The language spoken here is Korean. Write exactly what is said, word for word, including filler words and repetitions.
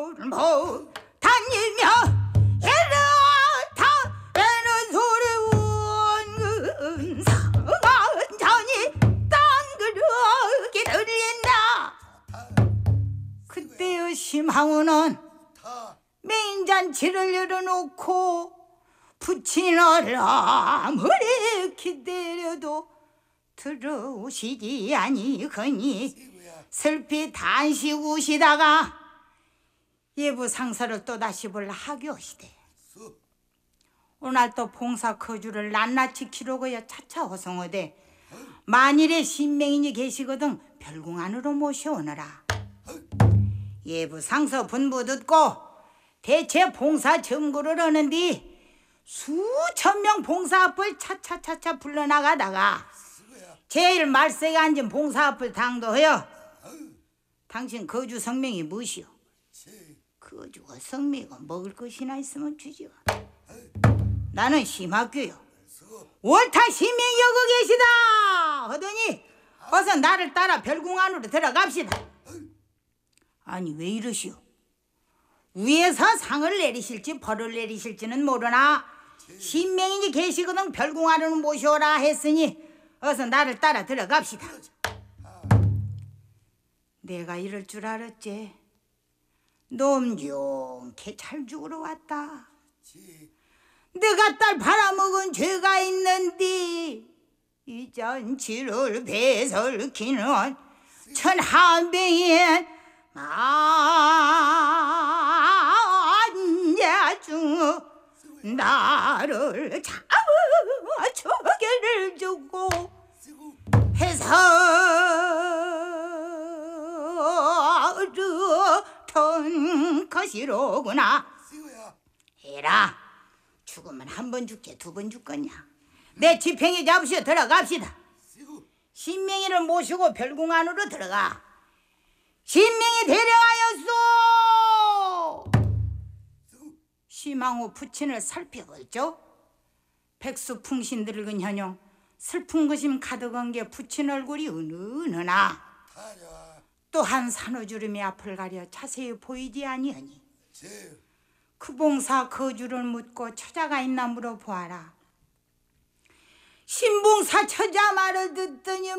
뭐 다니며 이렇다 에는 소리운 상한잔이 땅그르게 들린다. 그때의 심하우는 맹인잔치를 열어놓고 부친을 아무리 기다려도 들어오시지 아니하니 슬피 단시 우시다가 예부 상사를 또다시 불러 하교시대. 오늘 또 봉사 거주를 낱낱이 기록하여 차차 허송하되 만일에 신명인이 계시거든 별궁 안으로 모셔오너라. 예부 상서 분부 듣고 대체 봉사 점거를 하는디 수천 명 봉사 앞을 차차차차 불러나가다가 제일 말세에 앉은 봉사 앞을 당도하여 당신 거주 성명이 무엇이오? 거주가 성명이 먹을 것이나 있으면 주지요. 나는 심학교요. 옳다 신명이 여기 계시다 하더니 어서 나를 따라 별궁 안으로 들어갑시다. 아니 왜 이러시오? 위에서 상을 내리실지 벌을 내리실지는 모르나 신명인이 계시거든 별궁 안으로 모셔오라 했으니 어서 나를 따라 들어갑시다. 내가 이럴 줄 알았지. 놈 좋게 잘 죽으러 왔다. 내가 딸 팔아먹은 죄가 있는데 이 잔치를 배설키는 천한병인 만야중 나를 잡아 저개를 주고 해서르던 것이로구나. 해라. 죽으면 한 번 죽게 두 번 죽겠냐. 내 지팽이 잡으시어 들어갑시다. 신명이를 모시고 별궁 안으로 들어가. 신명이 데려가였소. 시망후 부친을 살펴보죠. 백수 풍신 늙은 현용 슬픈 것임 가득한 게 부친 얼굴이 은은하나 또한 산후주름이 앞을 가려 자세히 보이지 아니하니 그 봉사 거주를 묻고 처자가 있나 물어보아라. 신봉사 처자 말을 듣더니